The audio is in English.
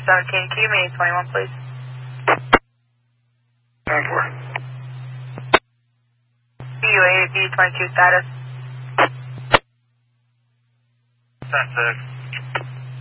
17, can you meet 21, please? 10-4. UAV 22 status. 10-6.